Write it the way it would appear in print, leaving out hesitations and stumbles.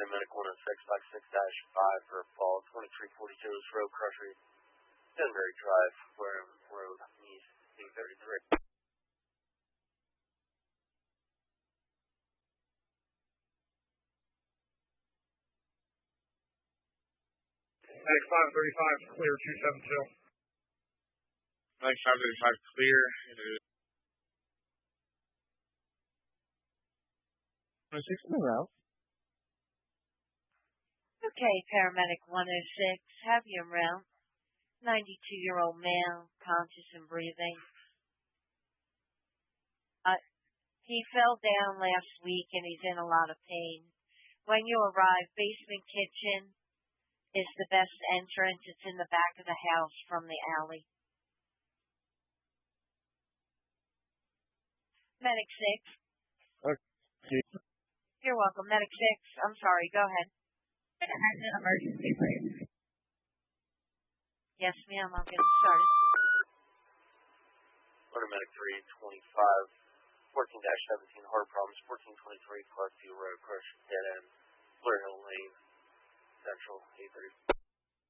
Florida Medic 10656-5 for a fall 2342's Road Crusher, Denbury Drive, Wareham Road, East, D33. Medic 535, clear 272. Medic 535, clear. It is 6 in the route. Okay, paramedic 106, have you around. 92-year-old male, conscious and breathing. He fell down last week and he's in a lot of pain. When you arrive, basement kitchen is the best entrance. It's in the back of the house from the alley. Medic 6. Okay. You're welcome. Medic 6. I'm sorry. Go ahead. Emergency, please. Yes, ma'am. I'll get him started. Florida Medic 325, 14-17, heart problems, 1423, Clarkview Road, Crusher, dead end, Blair Hill Lane, Central, 830.